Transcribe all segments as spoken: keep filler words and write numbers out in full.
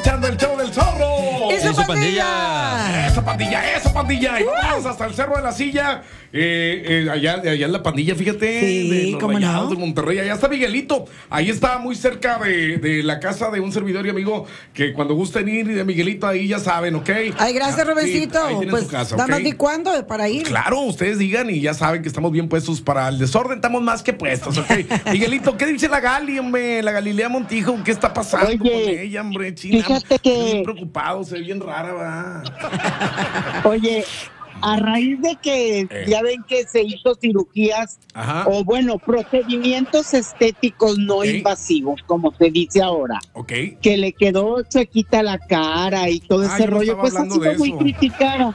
escuchando el show del zorro. ¡Eso, ¡Eso, pandilla! pandilla! Eso, pandilla, eso, pandilla. Y vamos hasta el Cerro de la Silla. Eh, eh, allá, allá en la pandilla, fíjate. Sí, de los cómo no. Rayados de Monterrey. Allá está Miguelito. Ahí está muy cerca de, de la casa de un servidor y amigo que cuando gusten ir de Miguelito ahí ya saben, ¿ok? Ay, gracias, Ah, Rubensito. sí, ahí tienen pues, su casa, nada más ¿ok? di cuándo para ir. Claro, ustedes digan y ya saben que estamos bien puestos para el desorden, estamos más que puestos, ¿ok? Miguelito, ¿qué dice la Gali, hombre? La Galilea Montijo, ¿qué está pasando Oye, con ella, hombre? China, fíjate que- estoy bien preocupado, se ve bien rara, va. Oye, a raíz de que Eh. ya ven que se hizo cirugías Ajá. o bueno, procedimientos estéticos no Ok. invasivos, como se dice ahora, Ok. que le quedó chuequita la cara y todo Ah, ese yo no rollo, estaba pues ha hablando sido de muy eso. criticada.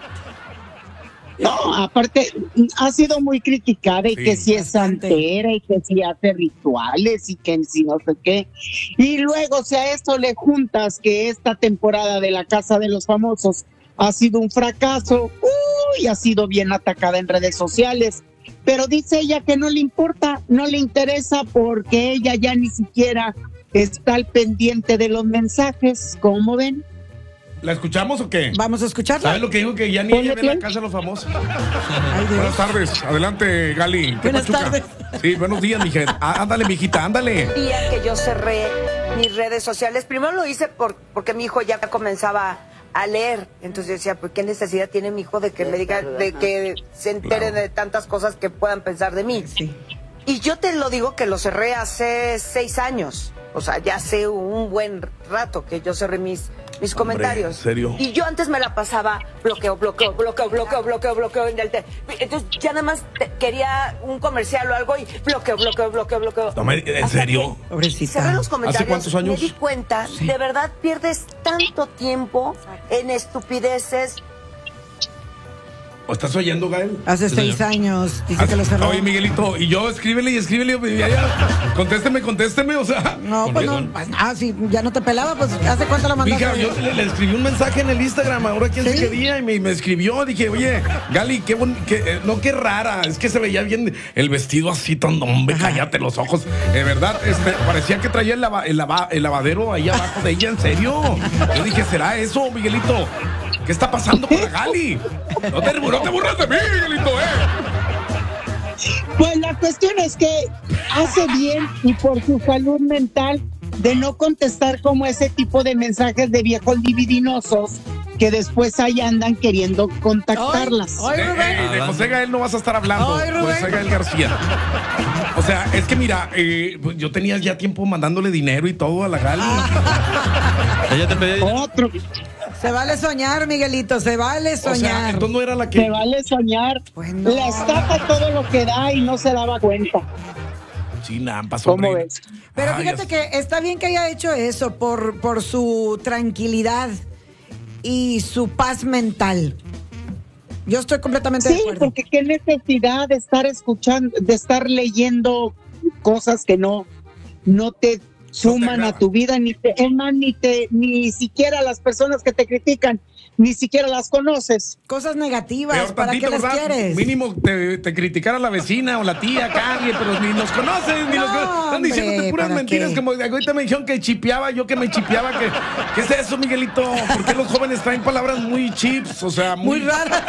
No, aparte, ha sido muy criticada y Sí. que si es Bastante. santera y que si hace rituales y que si no sé qué. Y luego, si a esto le juntas que esta temporada de la Casa de los Famosos ha sido un fracaso, uy, ha sido bien atacada en redes sociales. Pero dice ella que no le importa, no le interesa porque ella ya ni siquiera está al pendiente de los mensajes, ¿cómo ven? ¿La escuchamos o qué? Vamos a escucharla. ¿Sabes lo que digo? Que ya ni Ponle ella ve la play. casa de los famosos. Ay, Dios. Buenas tardes, adelante, Gali. ¿Qué Buenas pachuca? tardes. Sí, buenos días, mijita. Ah, ándale, mijita, ándale. Día que yo cerré mis redes sociales, primero lo hice por, porque mi hijo ya comenzaba a leer, entonces yo decía, pues qué necesidad tiene mi hijo de que me diga, de que se entere Claro. de tantas cosas que puedan pensar de mí. Sí. Y yo te lo digo que lo cerré hace seis años, o sea, ya hace un buen rato que yo cerré mis, mis Hombre, comentarios. ¿en serio? Y yo antes me la pasaba bloqueo, bloqueo, bloqueo, bloqueo, bloqueo, bloqueo. En el te- Entonces ya nada más te- quería un comercial o algo y bloqueo, bloqueo, bloqueo, bloqueo. No me- ¿en Hasta serio? que Pobrecita. cerré los comentarios. ¿Hace cuántos años? Me di cuenta, de verdad pierdes tanto tiempo en estupideces. ¿O estás oyendo, Gael? Hace Sí, seis señor. años dice que lo cerró. Oye, Miguelito, y yo escríbele y escríbele, y ya, ya, contésteme, contésteme, o sea. No, pues no. Pues, ah, si ya no te pelaba, pues ¿hace cuánto lo mandaste? Mija, yo le, le escribí un mensaje en el Instagram, ahora quién sé ¿Sí? qué día, y me, me escribió, dije, oye, Gali, qué bon, qué, eh, no, qué rara, es que se veía bien el vestido así tan, hombre, Ajá. cállate los ojos, de verdad, este, parecía que traía el, lava- el, lava- el lavadero ahí abajo de ella, en serio. Yo dije, ¿será eso, Miguelito? ¿Qué está pasando con la Gali? No te, no te burles de mí, Miguelito, eh. Pues la cuestión es que hace bien y por su salud mental de no contestar como ese tipo de mensajes de viejos libidinosos que después ahí andan queriendo contactarlas. Ay, De, Rubén. eh, de José Gael no vas a estar hablando. Ay, Rubén. José Gael García. O sea, es que mira, eh, pues yo tenía ya tiempo mandándole dinero y todo a la Gali. Ella te pedía dinero. Otro, Se vale soñar, Miguelito, se vale O sea, soñar. entonces no era la que. se vale soñar. Pues no. La estafa todo lo que da y no se daba cuenta. Sí, nada, pasó. ¿Cómo hombre. ves? Pero Ay, fíjate ya- que está bien que haya hecho eso por, por su tranquilidad y su paz mental. Yo estoy completamente de Sí, acuerdo. porque qué necesidad de estar escuchando, de estar leyendo cosas que no, no te suman agradan. a tu vida, ni te, es más, ni te, ni siquiera las personas que te critican, ni siquiera las conoces. Cosas negativas, Peor ¿para tantito, qué las ¿verdad? quieres? Mínimo te, te criticara la vecina o la tía, Carly, pero ni nos conoces, ni No, los Están hombre, diciéndote puras ¿para mentiras, qué? como ahorita me dijeron que chipeaba, yo que me chipeaba, que ¿qué es eso, Miguelito? ¿Por qué los jóvenes traen palabras muy chips? O sea, muy, Muy raras.